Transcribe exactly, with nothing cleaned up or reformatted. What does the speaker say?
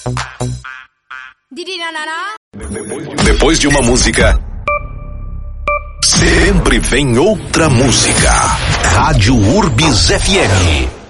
Depois de uma música, sempre vem outra música. Rádio Urbis F M.